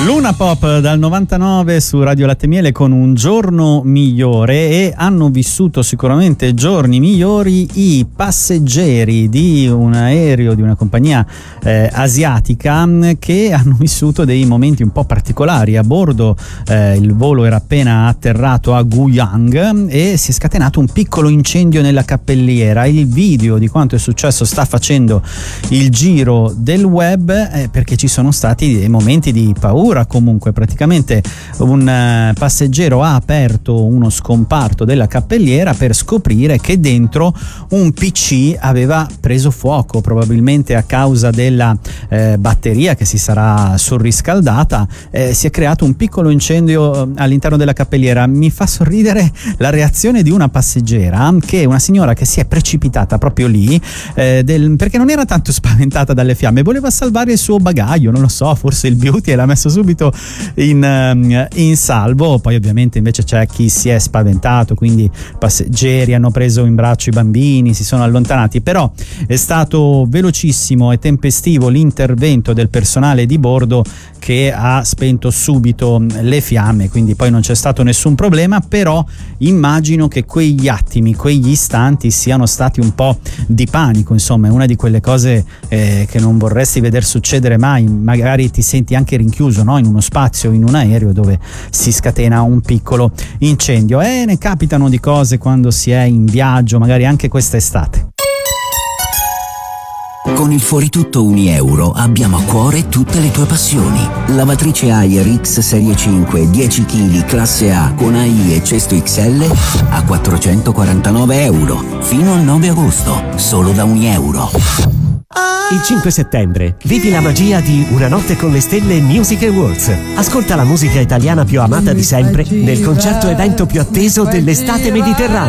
Luna Pop dal 99 su Radio Latte Miele con Un giorno migliore, e hanno vissuto sicuramente giorni migliori i passeggeri di un aereo di una compagnia asiatica che hanno vissuto dei momenti un po' particolari a bordo. Il volo era appena atterrato a Guiyang e si è scatenato un piccolo incendio nella cappelliera. Il video di quanto è successo sta facendo il giro del web perché ci sono stati dei momenti di paura. Comunque praticamente un passeggero ha aperto uno scomparto della cappelliera per scoprire che dentro un PC aveva preso fuoco, probabilmente a causa della batteria che si sarà surriscaldata. Si è creato un piccolo incendio all'interno della cappelliera. Mi fa sorridere la reazione di una passeggera, che è una signora che si è precipitata proprio lì perché non era tanto spaventata dalle fiamme, voleva salvare il suo bagaglio, non lo so, forse il beauty, e l'ha messo subito in salvo. Poi ovviamente invece c'è chi si è spaventato, quindi passeggeri hanno preso in braccio i bambini, si sono allontanati, però è stato velocissimo e tempestivo l'intervento del personale di bordo che ha spento subito le fiamme, quindi poi non c'è stato nessun problema. Però immagino che quegli attimi, quegli istanti siano stati un po' di panico, insomma è una di quelle cose che non vorresti veder succedere mai. Magari ti senti anche rinchiuso, no? In uno spazio, in un aereo dove si scatena un piccolo incendio, e ne capitano di cose quando si è in viaggio, magari anche quest'estate. Con il Fuoritutto €1 abbiamo a cuore tutte le tue passioni. Lavatrice Haier X Serie 5 10 kg classe A con AI e cesto XL a €449 fino al 9 agosto, solo da €1. Il 5 settembre vivi la magia di Una notte con le stelle Music Awards. Ascolta la musica italiana più amata di sempre nel concerto evento più atteso dell'estate mediterranea.